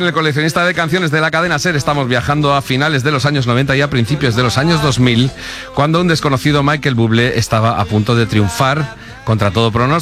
en el coleccionista de canciones de la cadena SER estamos viajando a finales de los años 90 y a principios de los años 2000, cuando un desconocido Michael Bublé estaba a punto de triunfar contra todo pronóstico.